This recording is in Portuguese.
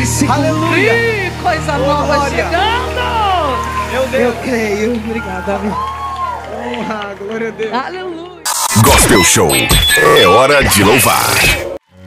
vai se cumprir. Coisa nova glória. chegando. Meu Deus. Eu creio. Obrigada, amigo. Glória a Deus. Aleluia. Gospel Show. É hora de louvar.